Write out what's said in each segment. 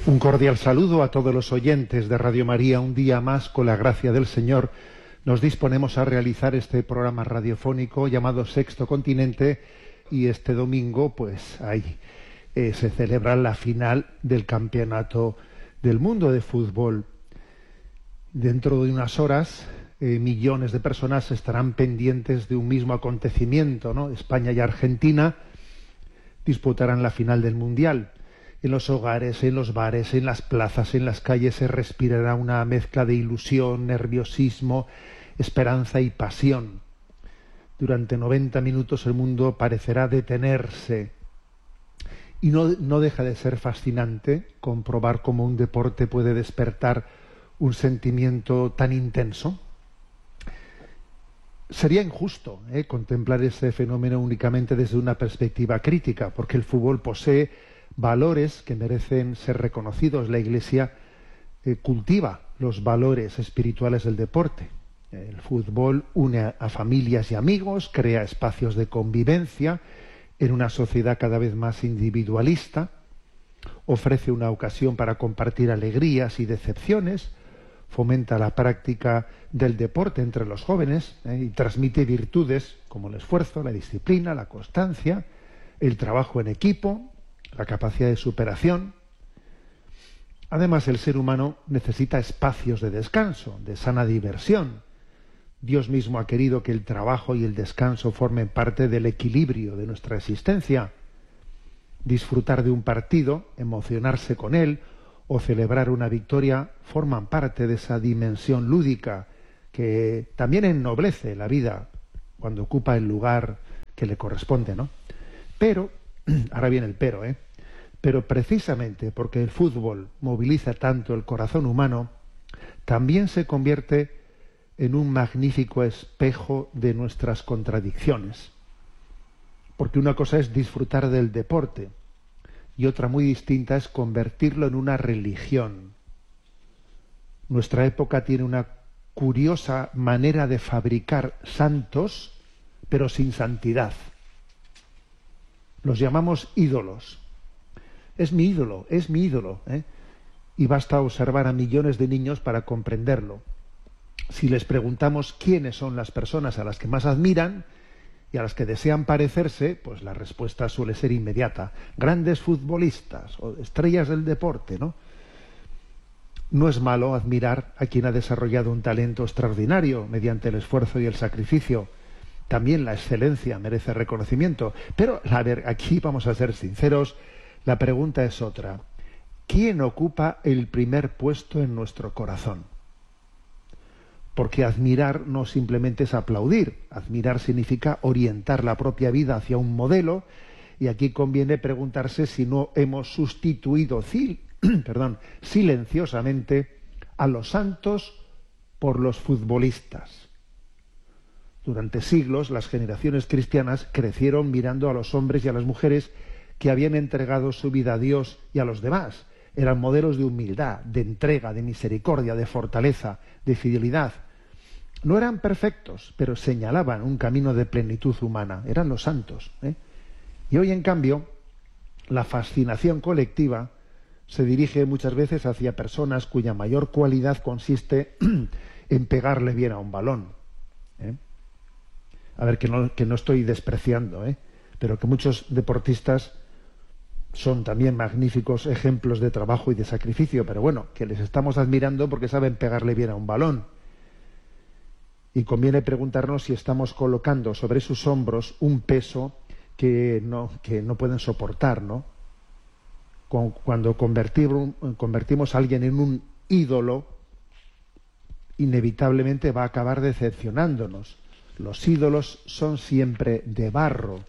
Un cordial saludo a todos los oyentes de Radio María. Un día más, con la gracia del Señor, nos disponemos a realizar este programa radiofónico llamado Sexto Continente, y este domingo, pues ahí se celebra la final del Campeonato del Mundo de Fútbol. Dentro de unas horas, millones de personas estarán pendientes de un mismo acontecimiento, ¿no? España y Argentina disputarán la final del Mundial. En los hogares, en los bares, en las plazas, en las calles se respirará una mezcla de ilusión, nerviosismo, esperanza y pasión. Durante 90 minutos el mundo parecerá detenerse. Y no deja de ser fascinante comprobar cómo un deporte puede despertar un sentimiento tan intenso. Sería injusto contemplar ese fenómeno únicamente desde una perspectiva crítica, porque el fútbol posee valores que merecen ser reconocidos. La Iglesia cultiva los valores espirituales del deporte. El fútbol une a familias y amigos, crea espacios de convivencia en una sociedad cada vez más individualista, ofrece una ocasión para compartir alegrías y decepciones, fomenta la práctica del deporte entre los jóvenes y transmite virtudes como el esfuerzo, la disciplina, la constancia, el trabajo en equipo, la capacidad de superación. Además, el ser humano necesita espacios de descanso, de sana diversión. Dios mismo ha querido que el trabajo y el descanso formen parte del equilibrio de nuestra existencia. Disfrutar de un partido, emocionarse con él o celebrar una victoria forman parte de esa dimensión lúdica que también ennoblece la vida cuando ocupa el lugar que le corresponde, ¿no? Pero, ahora viene el pero, pero precisamente porque el fútbol moviliza tanto el corazón humano, también se convierte en un magnífico espejo de nuestras contradicciones. Porque una cosa es disfrutar del deporte y otra muy distinta es convertirlo en una religión. Nuestra época tiene una curiosa manera de fabricar santos, pero sin santidad. Los llamamos ídolos. Es mi ídolo, y basta observar a millones de niños para comprenderlo. Si les preguntamos quiénes son las personas a las que más admiran y a las que desean parecerse, pues la respuesta suele ser inmediata: grandes futbolistas o estrellas del deporte, ¿no? No es malo admirar a quien ha desarrollado un talento extraordinario mediante el esfuerzo y el sacrificio. También la excelencia merece reconocimiento. Pero, a ver, aquí vamos a ser sinceros, la pregunta es otra. ¿Quién ocupa el primer puesto en nuestro corazón? Porque admirar no simplemente es aplaudir. Admirar significa orientar la propia vida hacia un modelo, y aquí conviene preguntarse si no hemos sustituido silenciosamente a los santos por los futbolistas. Durante siglos las generaciones cristianas crecieron mirando a los hombres y a las mujeres que habían entregado su vida a Dios y a los demás. Eran modelos de humildad, de entrega, de misericordia, de fortaleza, de fidelidad. No eran perfectos, pero señalaban un camino de plenitud humana. Eran los santos. Y hoy, en cambio, la fascinación colectiva se dirige muchas veces hacia personas cuya mayor cualidad consiste en pegarle bien a un balón. A ver, que no estoy despreciando, pero que muchos deportistas son también magníficos ejemplos de trabajo y de sacrificio, pero bueno, que les estamos admirando porque saben pegarle bien a un balón. Y conviene preguntarnos si estamos colocando sobre sus hombros un peso que no pueden soportar, ¿no? Cuando convertimos a alguien en un ídolo, inevitablemente va a acabar decepcionándonos. Los ídolos son siempre de barro.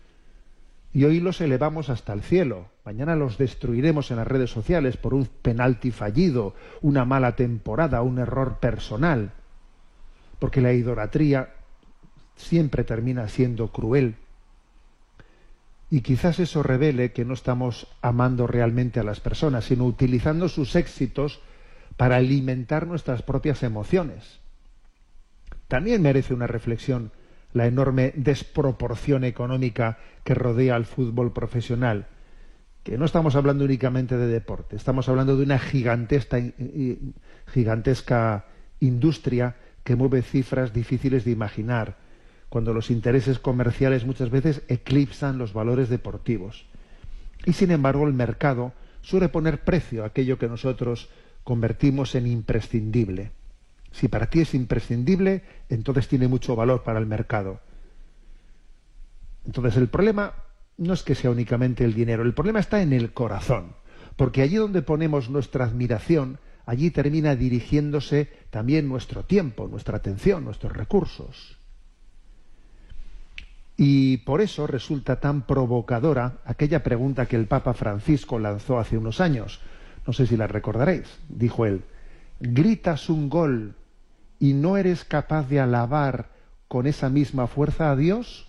Y hoy los elevamos hasta el cielo. Mañana los destruiremos en las redes sociales por un penalti fallido, una mala temporada, un error personal. Porque la idolatría siempre termina siendo cruel. Y quizás eso revele que no estamos amando realmente a las personas, sino utilizando sus éxitos para alimentar nuestras propias emociones. También merece una reflexión la enorme desproporción económica que rodea al fútbol profesional, que no estamos hablando únicamente de deporte, estamos hablando de una gigantesca industria que mueve cifras difíciles de imaginar, cuando los intereses comerciales muchas veces eclipsan los valores deportivos. Y sin embargo el mercado suele poner precio a aquello que nosotros convertimos en imprescindible. Si para ti es imprescindible, entonces tiene mucho valor para el mercado. Entonces el problema no es que sea únicamente el dinero, el problema está en el corazón, porque allí donde ponemos nuestra admiración, allí termina dirigiéndose también nuestro tiempo, nuestra atención, nuestros recursos. Y por eso resulta tan provocadora aquella pregunta que el Papa Francisco lanzó hace unos años. No sé si la recordaréis. Dijo él: gritas un gol y no eres capaz de alabar con esa misma fuerza a Dios.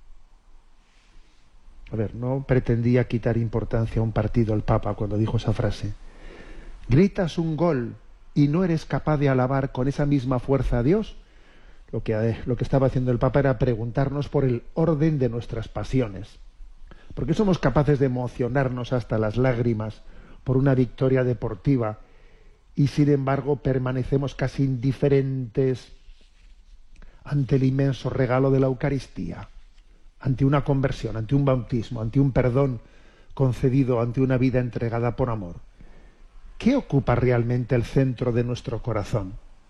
A ver, no pretendía quitar importancia a un partido el Papa cuando dijo esa frase. Gritas un gol y no eres capaz de alabar con esa misma fuerza a Dios. Lo que estaba haciendo el Papa era preguntarnos por el orden de nuestras pasiones. ¿Por qué somos capaces de emocionarnos hasta las lágrimas por una victoria deportiva y sin embargo permanecemos casi indiferentes ante el inmenso regalo de la Eucaristía, ante una conversión, ante un bautismo, ante un perdón concedido, ante una vida entregada por amor? ¿Qué ocupa realmente el centro de nuestro corazón?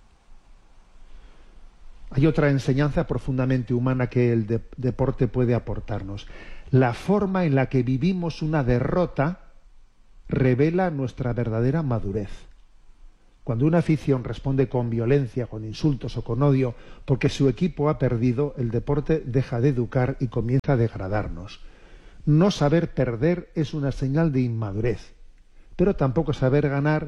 Hay otra enseñanza profundamente humana que el deporte puede aportarnos. La forma en la que vivimos una derrota revela nuestra verdadera madurez. Cuando una afición responde con violencia, con insultos o con odio porque su equipo ha perdido, el deporte deja de educar y comienza a degradarnos. No saber perder es una señal de inmadurez, pero tampoco sabe ganar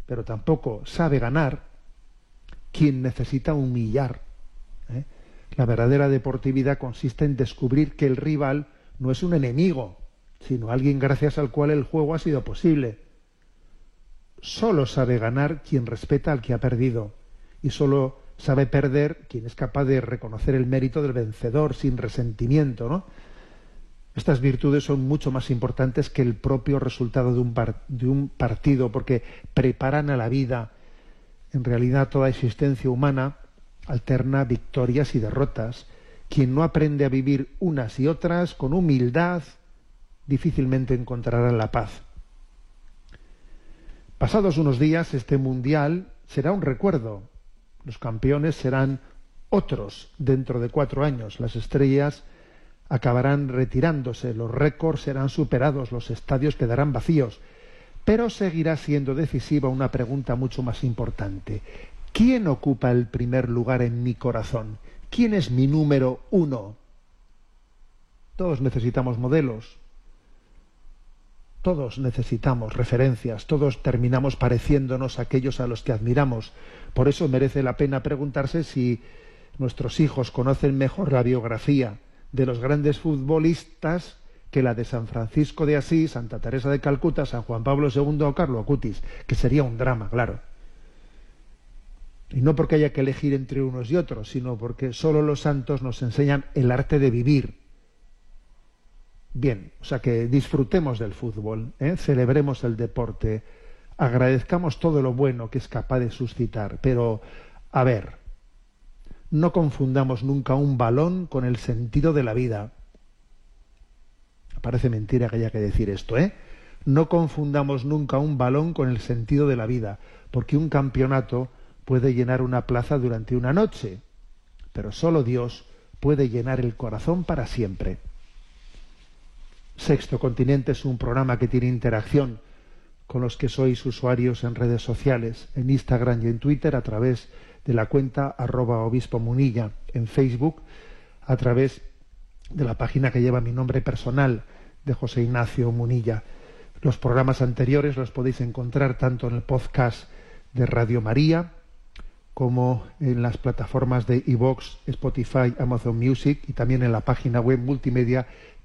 quien necesita humillar. La verdadera deportividad consiste en descubrir que el rival no es un enemigo, sino alguien gracias al cual el juego ha sido posible. Solo sabe ganar quien respeta al que ha perdido, y solo sabe perder quien es capaz de reconocer el mérito del vencedor sin resentimiento, ¿no? Estas virtudes son mucho más importantes que el propio resultado de un partido, porque preparan a la vida. En realidad, toda existencia humana alterna victorias y derrotas. Quien no aprende a vivir unas y otras con humildad, difícilmente encontrará la paz. Pasados unos días, este mundial será un recuerdo. Los campeones serán otros dentro de 4 años. Las estrellas acabarán retirándose, los récords serán superados, los estadios quedarán vacíos. Pero seguirá siendo decisiva una pregunta mucho más importante. ¿Quién ocupa el primer lugar en mi corazón? ¿Quién es mi número 1? Todos necesitamos modelos. Todos necesitamos referencias, todos terminamos pareciéndonos a aquellos a los que admiramos. Por eso merece la pena preguntarse si nuestros hijos conocen mejor la biografía de los grandes futbolistas que la de San Francisco de Asís, Santa Teresa de Calcuta, San Juan Pablo II o Carlo Acutis, que sería un drama, claro. Y no porque haya que elegir entre unos y otros, sino porque solo los santos nos enseñan el arte de vivir. Bien, o sea que disfrutemos del fútbol, celebremos el deporte, agradezcamos todo lo bueno que es capaz de suscitar, pero, a ver, no confundamos nunca un balón con el sentido de la vida. Parece mentira que haya que decir esto, No confundamos nunca un balón con el sentido de la vida, porque un campeonato puede llenar una plaza durante una noche, pero solo Dios puede llenar el corazón para siempre. Sexto Continente es un programa que tiene interacción con los que sois usuarios en redes sociales, en Instagram y en Twitter a través de la cuenta @obispomunilla, en Facebook a través de la página que lleva mi nombre personal, de José Ignacio Munilla. Los programas anteriores los podéis encontrar tanto en el podcast de Radio María como en las plataformas de iVoox, Spotify, Amazon Music y también en la página web multimedia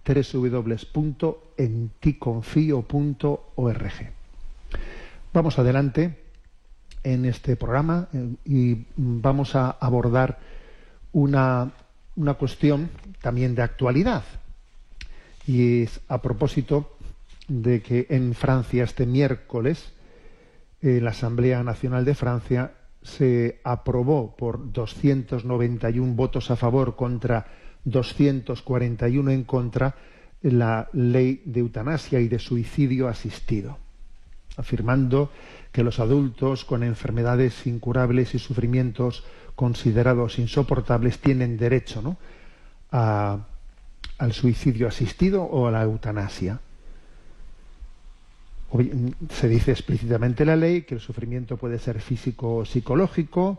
www.enticonfio.org. Vamos adelante en este programa y vamos a abordar una cuestión también de actualidad, y es a propósito de que en Francia este miércoles la Asamblea Nacional de Francia se aprobó por 291 votos a favor contra 241 en contra la ley de eutanasia y de suicidio asistido, afirmando que los adultos con enfermedades incurables y sufrimientos considerados insoportables tienen derecho, ¿no?, al suicidio asistido o a la eutanasia. Se dice explícitamente en la ley que el sufrimiento puede ser físico o psicológico,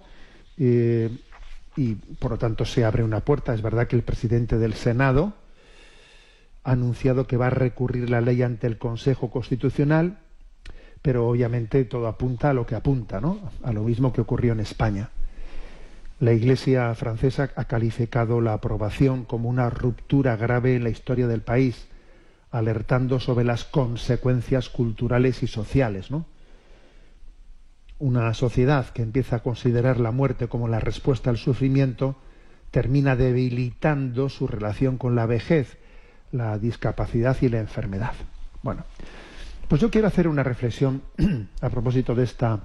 y por lo tanto se abre una puerta. Es verdad que el presidente del Senado ha anunciado que va a recurrir la ley ante el Consejo Constitucional, pero obviamente todo apunta a lo que apunta, ¿no?, a lo mismo que ocurrió en España. La Iglesia francesa ha calificado la aprobación como una ruptura grave en la historia del país, alertando sobre las consecuencias culturales y sociales, ¿no? Una sociedad que empieza a considerar la muerte como la respuesta al sufrimiento termina debilitando su relación con la vejez, la discapacidad y la enfermedad. Bueno, pues yo quiero hacer una reflexión a propósito de esta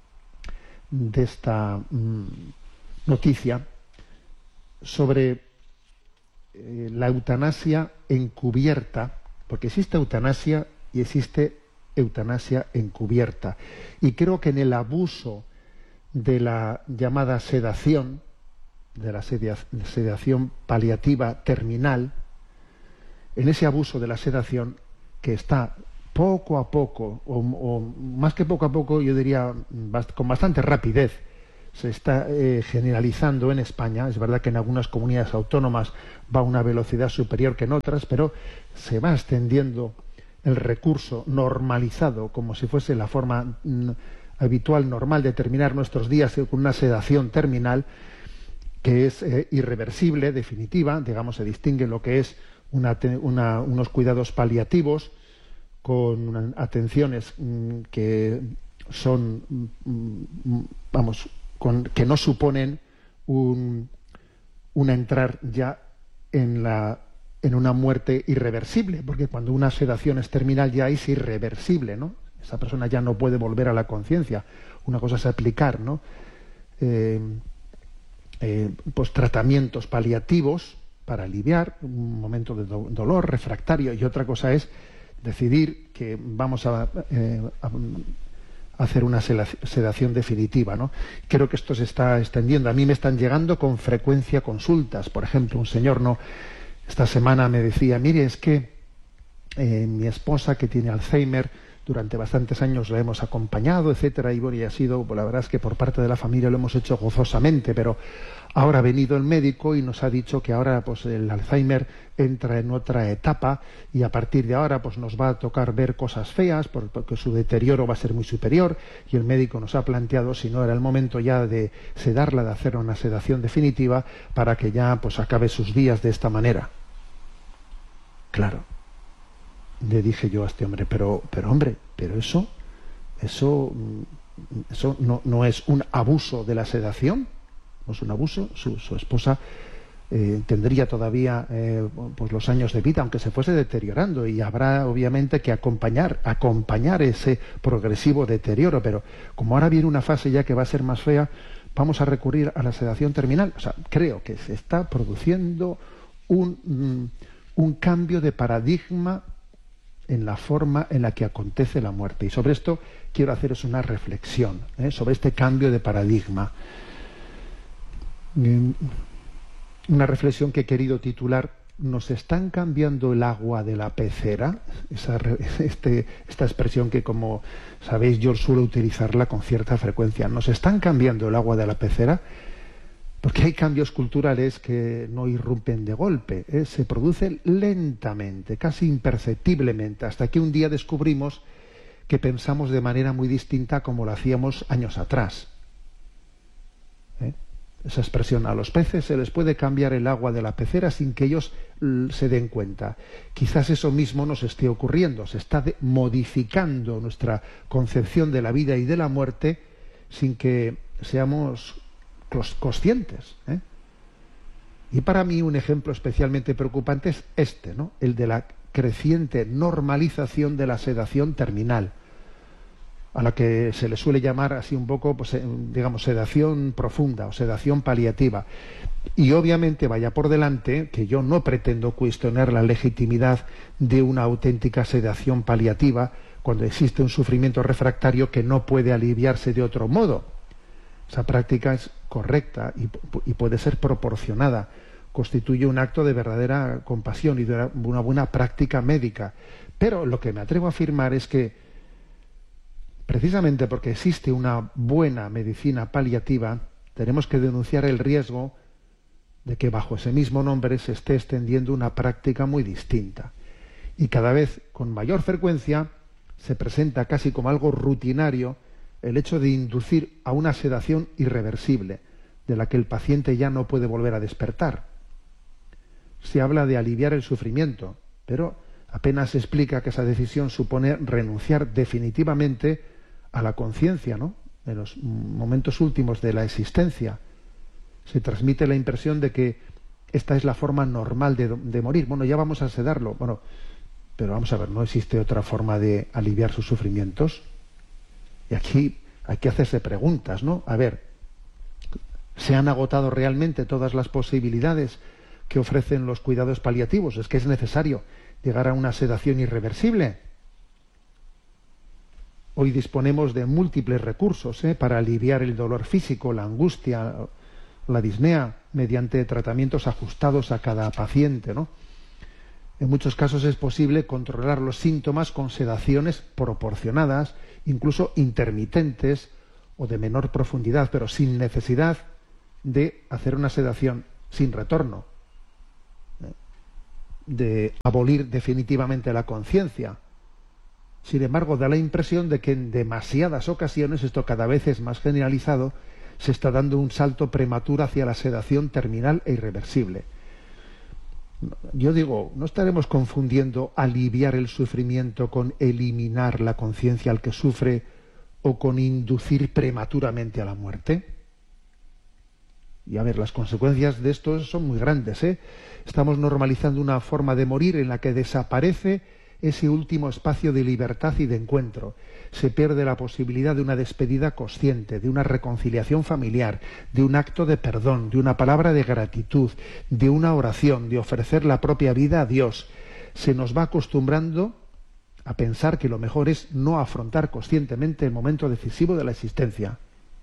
noticia sobre la eutanasia encubierta, porque existe eutanasia y existe eutanasia encubierta. Y creo que en el abuso de la llamada sedación, de la sedación paliativa terminal, en ese abuso de la sedación que está poco a poco, o más que poco a poco, yo diría con bastante rapidez, se está generalizando en España. Es verdad que en algunas comunidades autónomas va a una velocidad superior que en otras, pero se va extendiendo el recurso normalizado, como si fuese la forma habitual, normal de terminar nuestros días con una sedación terminal, que es irreversible, definitiva. Digamos, se distingue lo que es unos cuidados paliativos con atenciones que son, que no suponen un entrar ya en una muerte irreversible, porque cuando una sedación es terminal ya es irreversible, ¿no? Esa persona ya no puede volver a la conciencia. Una cosa es aplicar, ¿no?, pues tratamientos paliativos para aliviar un momento de dolor refractario, y otra cosa es decidir que vamos a hacer una sedación definitiva, ¿no? Creo que esto se está extendiendo. A mí me están llegando con frecuencia consultas. Por ejemplo, un señor esta semana me decía: mire, es que mi esposa, que tiene Alzheimer, durante bastantes años la hemos acompañado, etcétera, y bueno, y ha sido, pues la verdad es que por parte de la familia lo hemos hecho gozosamente, pero ahora ha venido el médico y nos ha dicho que ahora pues el Alzheimer entra en otra etapa, y a partir de ahora pues nos va a tocar ver cosas feas porque su deterioro va a ser muy superior, y el médico nos ha planteado si no era el momento ya de sedarla, de hacer una sedación definitiva para que ya pues acabe sus días de esta manera. Claro, le dije yo a este hombre, pero eso no es un abuso de la sedación, no es un abuso. Su esposa tendría todavía pues los años de vida, aunque se fuese deteriorando, y habrá obviamente que acompañar ese progresivo deterioro, pero como ahora viene una fase ya que va a ser más fea, vamos a recurrir a la sedación terminal. O sea, creo que se está produciendo un cambio de paradigma en la forma en la que acontece la muerte. Y sobre esto quiero haceros una reflexión, sobre este cambio de paradigma. Una reflexión que he querido titular: ¿nos están cambiando el agua de la pecera? Esta expresión que, como sabéis, yo suelo utilizarla con cierta frecuencia. ¿Nos están cambiando el agua de la pecera? Porque hay cambios culturales que no irrumpen de golpe, se producen lentamente, casi imperceptiblemente, hasta que un día descubrimos que pensamos de manera muy distinta como lo hacíamos años atrás. Esa expresión: a los peces se les puede cambiar el agua de la pecera sin que ellos se den cuenta. Quizás eso mismo nos esté ocurriendo, se está modificando nuestra concepción de la vida y de la muerte sin que seamos conscientes. Y para mí un ejemplo especialmente preocupante es este, ¿no?, el de la creciente normalización de la sedación terminal, a la que se le suele llamar así un poco, pues, digamos, sedación profunda o sedación paliativa. Y obviamente vaya por delante que yo no pretendo cuestionar la legitimidad de una auténtica sedación paliativa cuando existe un sufrimiento refractario que no puede aliviarse de otro modo. Esa práctica es correcta y puede ser proporcionada. Constituye un acto de verdadera compasión y de una buena práctica médica. Pero lo que me atrevo a afirmar es que precisamente porque existe una buena medicina paliativa, tenemos que denunciar el riesgo de que bajo ese mismo nombre se esté extendiendo una práctica muy distinta. Y cada vez con mayor frecuencia se presenta casi como algo rutinario el hecho de inducir a una sedación irreversible, de la que el paciente ya no puede volver a despertar. Se habla de aliviar el sufrimiento, pero apenas se explica que esa decisión supone renunciar definitivamente a la conciencia, ¿no?, en los momentos últimos de la existencia. Se transmite la impresión de que esta es la forma normal de morir. Bueno, ya vamos a sedarlo. Bueno, pero vamos a ver, ¿no existe otra forma de aliviar sus sufrimientos? Y aquí hay que hacerse preguntas, ¿no? A ver, ¿se han agotado realmente todas las posibilidades que ofrecen los cuidados paliativos? ¿Es que es necesario llegar a una sedación irreversible? Hoy disponemos de múltiples recursos para aliviar el dolor físico, la angustia, la disnea, mediante tratamientos ajustados a cada paciente, ¿no? En muchos casos es posible controlar los síntomas con sedaciones proporcionadas, incluso intermitentes o de menor profundidad, pero sin necesidad de hacer una sedación sin retorno, de abolir definitivamente la conciencia. Sin embargo, da la impresión de que en demasiadas ocasiones, esto cada vez es más generalizado, se está dando un salto prematuro hacia la sedación terminal e irreversible. Yo digo, ¿no estaremos confundiendo aliviar el sufrimiento con eliminar la conciencia al que sufre o con inducir prematuramente a la muerte? Y a ver, las consecuencias de esto son muy grandes, ¿eh? Estamos normalizando una forma de morir en la que desaparece ese último espacio de libertad y de encuentro. Se pierde la posibilidad de una despedida consciente, de una reconciliación familiar, de un acto de perdón, de una palabra de gratitud, de una oración, de ofrecer la propia vida a Dios. Se nos va acostumbrando a pensar que lo mejor es no afrontar conscientemente el momento decisivo de la existencia.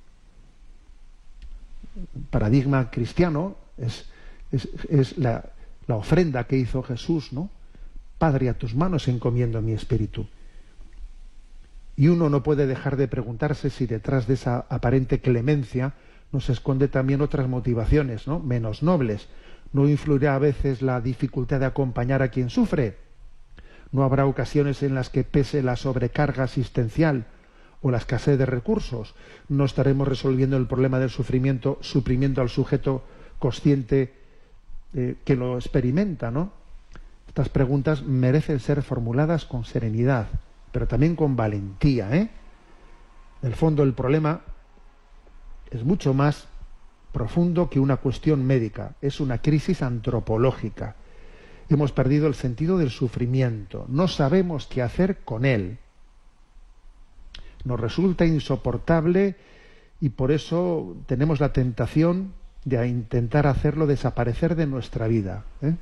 El paradigma cristiano es la ofrenda que hizo Jesús, ¿no? Padre, a tus manos encomiendo mi espíritu. Y uno no puede dejar de preguntarse si detrás de esa aparente clemencia no se esconde también otras motivaciones, ¿no?, menos nobles. ¿No influirá a veces la dificultad de acompañar a quien sufre? ¿No habrá ocasiones en las que pese la sobrecarga asistencial o la escasez de recursos, no estaremos resolviendo el problema del sufrimiento suprimiendo al sujeto consciente que lo experimenta, ¿no? Estas preguntas merecen ser formuladas con serenidad, pero también con valentía, ¿eh? En el fondo, el problema es mucho más profundo que una cuestión médica. Es una crisis antropológica. Hemos perdido el sentido del sufrimiento. No sabemos qué hacer con él. Nos resulta insoportable y por eso tenemos la tentación de intentar hacerlo desaparecer de nuestra vida, ¿eh?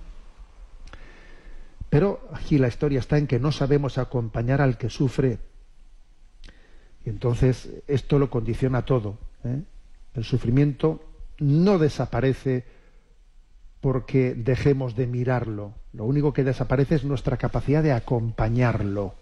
Pero aquí la historia está en que no sabemos acompañar al que sufre. Y entonces esto lo condiciona todo, ¿eh? El sufrimiento no desaparece porque dejemos de mirarlo. Lo único que desaparece es nuestra capacidad de acompañarlo.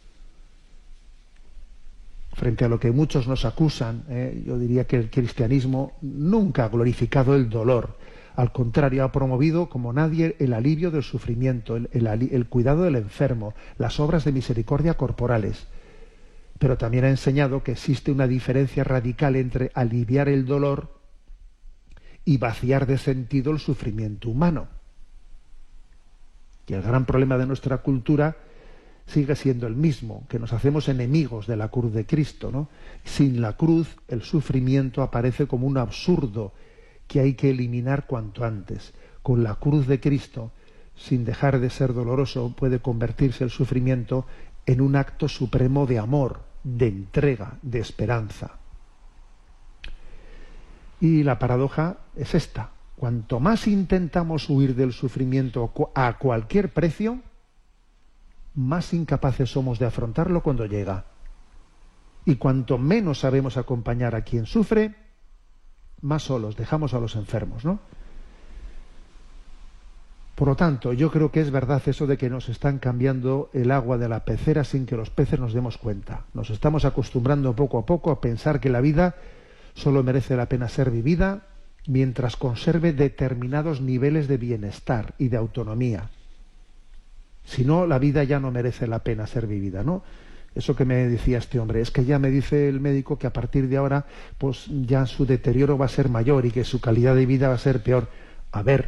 Frente a lo que muchos nos acusan, yo diría que el cristianismo nunca ha glorificado el dolor. Al contrario, ha promovido como nadie el alivio del sufrimiento, el cuidado del enfermo, las obras de misericordia corporales. Pero también ha enseñado que existe una diferencia radical entre aliviar el dolor y vaciar de sentido el sufrimiento humano. Y el gran problema de nuestra cultura sigue siendo el mismo, que nos hacemos enemigos de la cruz de Cristo, ¿no? Sin la cruz, el sufrimiento aparece como un absurdo que hay que eliminar cuanto antes. Con la cruz de Cristo sin dejar de ser doloroso, puede convertirse el sufrimiento en un acto supremo de amor, de entrega, de esperanza. Y la paradoja es esta: cuanto más intentamos huir del sufrimiento a cualquier precio, más incapaces somos de afrontarlo cuando llega. Y cuanto menos sabemos acompañar a quien sufre, más solos dejamos a los enfermos, ¿no? Por lo tanto, yo creo que es verdad eso de que nos están cambiando el agua de la pecera sin que los peces nos demos cuenta. Nos estamos acostumbrando poco a poco a pensar que la vida solo merece la pena ser vivida mientras conserve determinados niveles de bienestar y de autonomía. Si no, la vida ya no merece la pena ser vivida, ¿no? Eso que me decía este hombre, es que ya me dice el médico que a partir de ahora, pues ya su deterioro va a ser mayor y que su calidad de vida va a ser peor. A ver,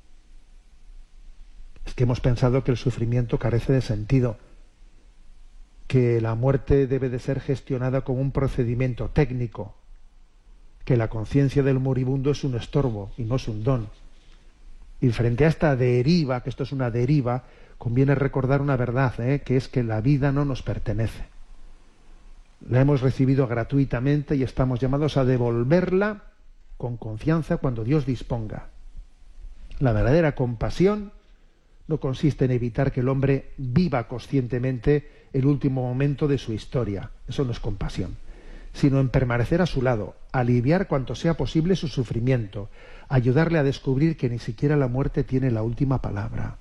es que hemos pensado que el sufrimiento carece de sentido, que la muerte debe de ser gestionada como un procedimiento técnico, que la conciencia del moribundo es un estorbo y no es un don. Y frente a esta deriva, que esto es una deriva, conviene recordar una verdad, que es que la vida no nos pertenece. La hemos recibido gratuitamente y estamos llamados a devolverla con confianza cuando Dios disponga. La verdadera compasión no consiste en evitar que el hombre viva conscientemente el último momento de su historia. Eso no es compasión, sino en permanecer a su lado, aliviar cuanto sea posible su sufrimiento, ayudarle a descubrir que ni siquiera la muerte tiene la última palabra.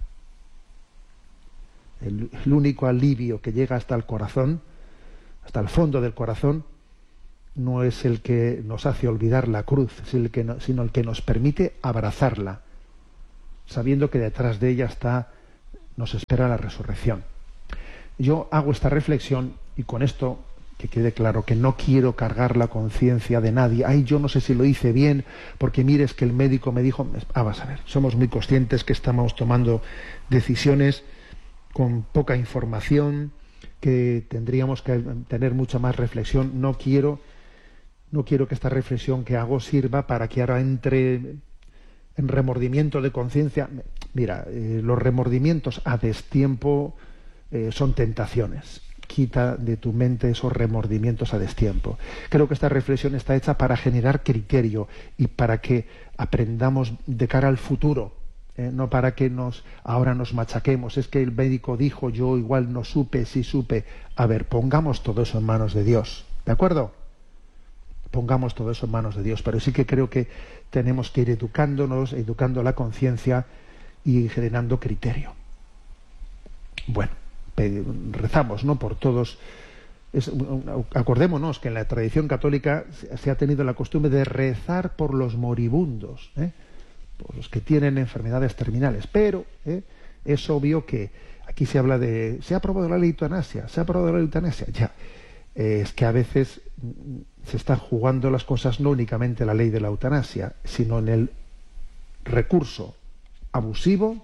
El único alivio que llega hasta el corazón, hasta el fondo del corazón, no es el que nos hace olvidar la cruz, sino el que nos permite abrazarla, sabiendo que detrás de ella nos espera la resurrección. Yo hago esta reflexión y con esto que quede claro que no quiero cargar la conciencia de nadie. Ay, yo no sé si lo hice bien, porque mires que el médico me dijo... vas a ver, somos muy conscientes que estamos tomando decisiones con poca información, que tendríamos que tener mucha más reflexión. No quiero que esta reflexión que hago sirva para que ahora entre en remordimiento de conciencia. Mira, los remordimientos a destiempo son tentaciones. Quita de tu mente esos remordimientos a destiempo. Creo que esta reflexión está hecha para generar criterio y para que aprendamos de cara al futuro, no para que ahora nos machaquemos. Es que el médico dijo, yo igual no supe, sí supe. A ver, pongamos todo eso en manos de Dios, ¿de acuerdo? Pongamos todo eso en manos de Dios, pero sí que creo que tenemos que ir educándonos, educando la conciencia y generando criterio. Bueno, rezamos, ¿no?, por todos. Acordémonos que en la tradición católica se ha tenido la costumbre de rezar por los moribundos, por los que tienen enfermedades terminales, pero es obvio que aquí se habla se ha aprobado la eutanasia, ya. Es que a veces se están jugando las cosas no únicamente la ley de la eutanasia, sino en el recurso abusivo,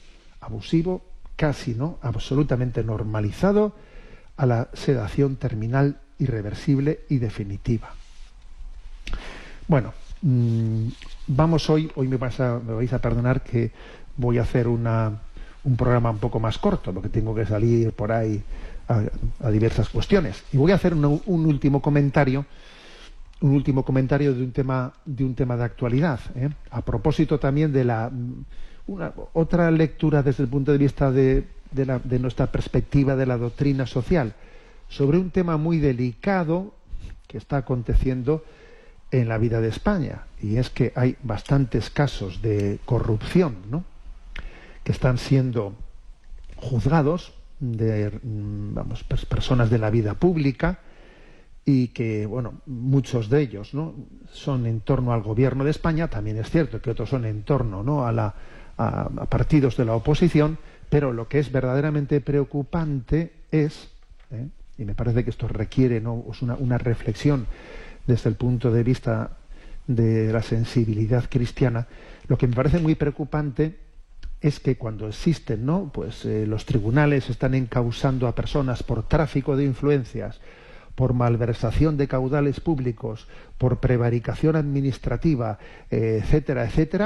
casi no, absolutamente normalizado, a la sedación terminal, irreversible y definitiva. Bueno, vamos hoy me vais a perdonar que voy a hacer un programa un poco más corto, porque tengo que salir por ahí a diversas cuestiones. Y voy a hacer un último comentario de un tema de actualidad, a propósito también de otra lectura desde el punto de vista de nuestra perspectiva de la doctrina social, sobre un tema muy delicado que está aconteciendo en la vida de España, y es que hay bastantes casos de corrupción, ¿no?, que están siendo juzgados de personas de la vida pública, y que, bueno, muchos de ellos, ¿no?, son en torno al gobierno de España. También es cierto que otros son en torno, ¿no?, a partidos de la oposición, pero lo que es verdaderamente preocupante es, y me parece que esto requiere, ¿no?, una reflexión desde el punto de vista de la sensibilidad cristiana, lo que me parece muy preocupante es que cuando existen, ¿no?, los tribunales están encausando a personas por tráfico de influencias, por malversación de caudales públicos, por prevaricación administrativa, etcétera, etcétera,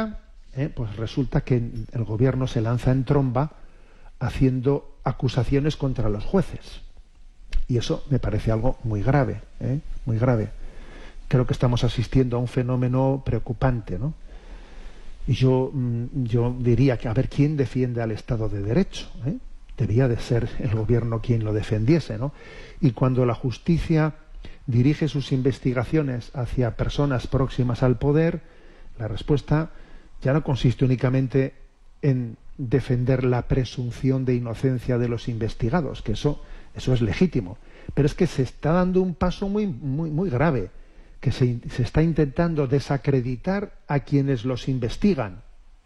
pues resulta que el gobierno se lanza en tromba haciendo acusaciones contra los jueces. Y eso me parece algo muy grave, muy grave. Creo que estamos asistiendo a un fenómeno preocupante, ¿no? Y yo diría que a ver quién defiende al Estado de Derecho, ¿eh? Debía de ser el gobierno quien lo defendiese, ¿no? Y cuando la justicia dirige sus investigaciones hacia personas próximas al poder, la respuesta ya no consiste únicamente en defender la presunción de inocencia de los investigados, que eso es legítimo, pero es que se está dando un paso muy grave, que se está intentando desacreditar a quienes los investigan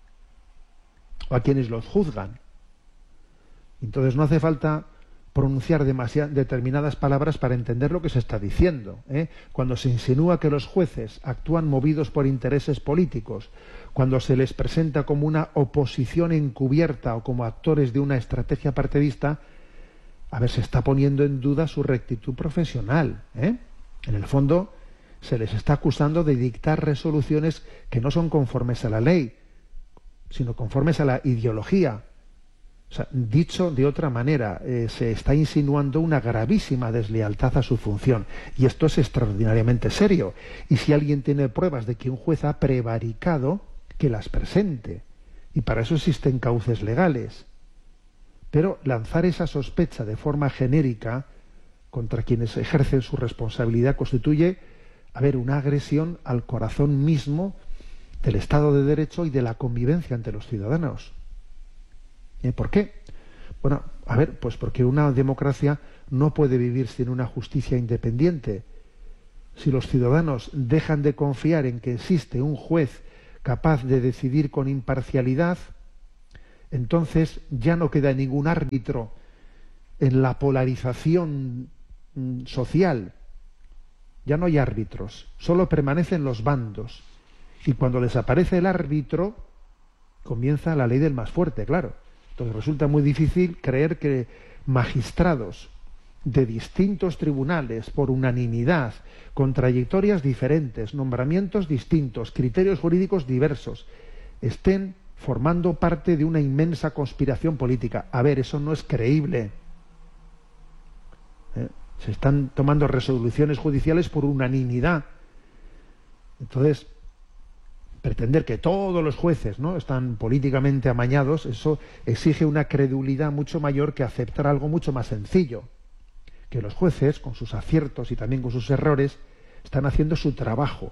o a quienes los juzgan. Entonces no hace falta pronunciar determinadas palabras para entender lo que se está diciendo, ¿eh? Cuando se insinúa que los jueces actúan movidos por intereses políticos, cuando se les presenta como una oposición encubierta o como actores de una estrategia partidista, a ver, se está poniendo en duda su rectitud profesional, ¿eh? En el fondo se les está acusando de dictar resoluciones que no son conformes a la ley, sino conformes a la ideología. O sea, dicho de otra manera, se está insinuando una gravísima deslealtad a su función. Y esto es extraordinariamente serio. Y si alguien tiene pruebas de que un juez ha prevaricado, que las presente. Y para eso existen cauces legales. Pero lanzar esa sospecha de forma genérica contra quienes ejercen su responsabilidad constituye, a ver, una agresión al corazón mismo del Estado de Derecho y de la convivencia entre los ciudadanos. ¿Por qué? Bueno, a ver, pues porque una democracia no puede vivir sin una justicia independiente. Si los ciudadanos dejan de confiar en que existe un juez capaz de decidir con imparcialidad, entonces ya no queda ningún árbitro en la polarización social. Ya no hay árbitros, solo permanecen los bandos. Y cuando desaparece el árbitro, comienza la ley del más fuerte, claro. Entonces resulta muy difícil creer que magistrados de distintos tribunales, por unanimidad, con trayectorias diferentes, nombramientos distintos, criterios jurídicos diversos, estén formando parte de una inmensa conspiración política. A ver, eso no es creíble. Se están tomando resoluciones judiciales por unanimidad. Entonces, pretender que todos los jueces, ¿no?, están políticamente amañados, eso exige una credulidad mucho mayor que aceptar algo mucho más sencillo, que los jueces, con sus aciertos y también con sus errores, están haciendo su trabajo.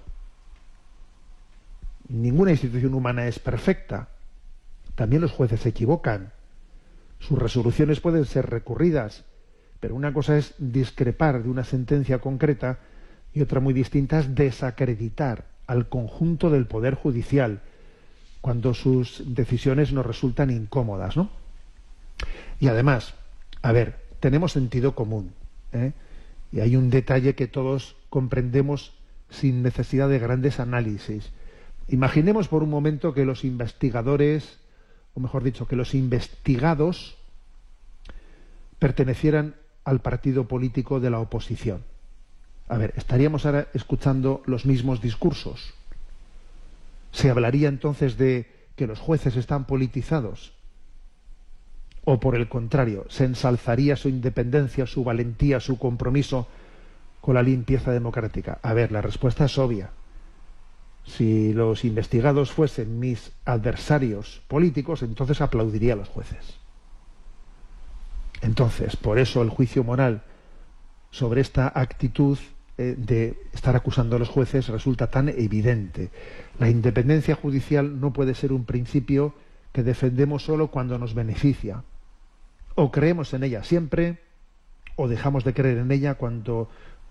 Ninguna institución humana es perfecta. También los jueces se equivocan. Sus resoluciones pueden ser recurridas, pero una cosa es discrepar de una sentencia concreta y otra muy distinta es desacreditar al conjunto del Poder Judicial cuando sus decisiones nos resultan incómodas, ¿no? Y además, a ver, tenemos sentido común, ¿eh? Y hay un detalle que todos comprendemos sin necesidad de grandes análisis. Imaginemos por un momento que los investigadores, o mejor dicho, que los investigados pertenecieran al partido político de la oposición. A ver, estaríamos ahora escuchando los mismos discursos. ¿Se hablaría entonces de que los jueces están politizados? ¿O por el contrario, se ensalzaría su independencia, su valentía, su compromiso con la limpieza democrática? A ver, la respuesta es obvia. Si los investigados fuesen mis adversarios políticos, entonces aplaudiría a los jueces. Entonces, por eso el juicio moral sobre esta actitud de estar acusando a los jueces resulta tan evidente. La independencia judicial no puede ser un principio que defendemos solo cuando nos beneficia. O creemos en ella siempre, o dejamos de creer en ella cuanto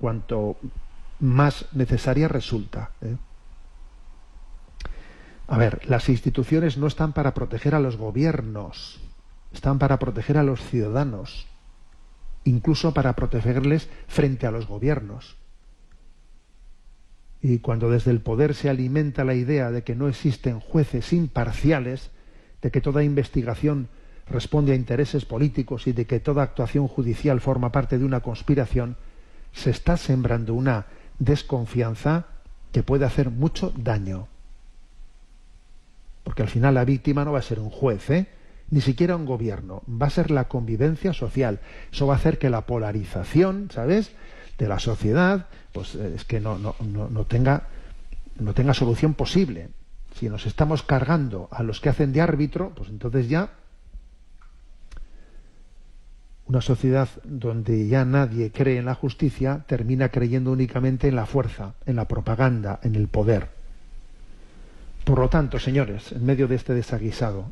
más necesaria resulta, ¿eh? A ver, las instituciones no están para proteger a los gobiernos, están para proteger a los ciudadanos, incluso para protegerles frente a los gobiernos. Y cuando desde el poder se alimenta la idea de que no existen jueces imparciales, de que toda investigación responde a intereses políticos y de que toda actuación judicial forma parte de una conspiración, se está sembrando una desconfianza que puede hacer mucho daño. porque al final la víctima no va a ser un juez, ni siquiera un gobierno, va a ser la convivencia social. Eso va a hacer que la polarización, ¿sabes?, de la sociedad, pues es que no tenga solución posible. Si nos estamos cargando a los que hacen de árbitro, pues entonces ya una sociedad donde ya nadie cree en la justicia termina creyendo únicamente en la fuerza, en la propaganda, en el poder. Por lo tanto, señores, en medio de este desaguisado,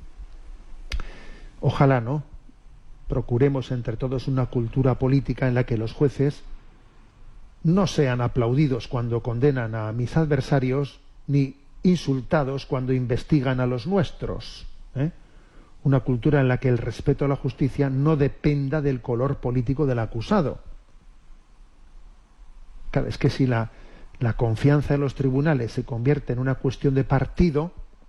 ojalá, ¿no?, procuremos entre todos una cultura política en la que los jueces no sean aplaudidos cuando condenan a mis adversarios, ni insultados cuando investigan a los nuestros. Una cultura en la que el respeto a la justicia no dependa del color político del acusado. Claro, es que si la confianza en los tribunales se convierte en una cuestión de partido,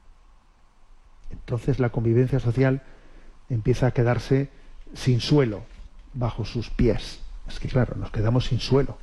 entonces la convivencia social empieza a quedarse sin suelo bajo sus pies. Es que claro, nos quedamos sin suelo.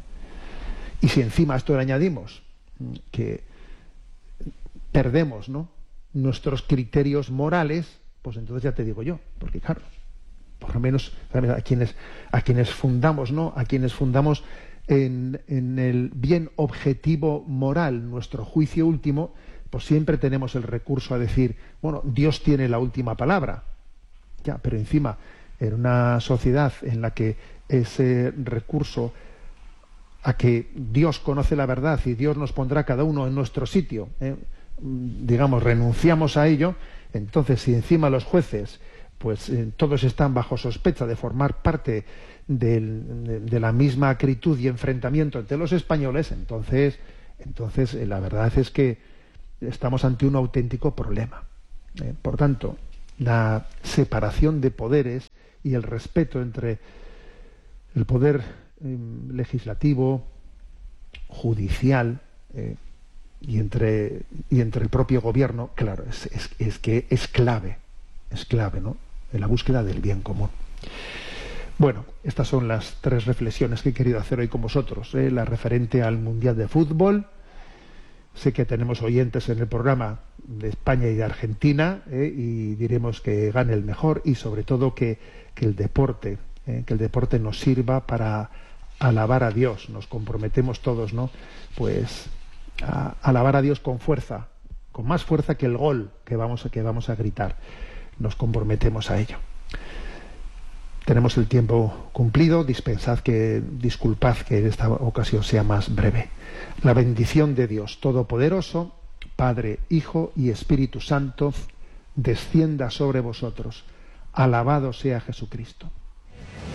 Y si encima a esto le añadimos que perdemos, ¿no?, nuestros criterios morales, pues entonces ya te digo yo, porque claro, por lo menos a quienes fundamos, ¿no?, a quienes fundamos en el bien objetivo moral, nuestro juicio último, pues siempre tenemos el recurso a decir, bueno, Dios tiene la última palabra. Ya, pero encima, en una sociedad en la que ese recurso a que Dios conoce la verdad y Dios nos pondrá cada uno en nuestro sitio, digamos, renunciamos a ello, entonces si encima los jueces, pues todos están bajo sospecha de formar parte de la misma acritud y enfrentamiento entre los españoles, entonces la verdad es que estamos ante un auténtico problema. Por tanto, la separación de poderes y el respeto entre el poder legislativo, judicial y entre el propio gobierno, claro, es que es clave, ¿no?, en la búsqueda del bien común. Bueno, estas son las 3 reflexiones que he querido hacer hoy con vosotros, la referente al Mundial de Fútbol. Sé que tenemos oyentes en el programa de España y de Argentina, y diremos que gane el mejor, y sobre todo que el deporte nos sirva para alabar a Dios. Nos comprometemos todos, ¿no?, pues a alabar a Dios con fuerza, con más fuerza que el gol que vamos a gritar. Nos comprometemos a ello. Tenemos el tiempo cumplido, disculpad que en esta ocasión sea más breve. La bendición de Dios Todopoderoso, Padre, Hijo y Espíritu Santo, descienda sobre vosotros. Alabado sea Jesucristo.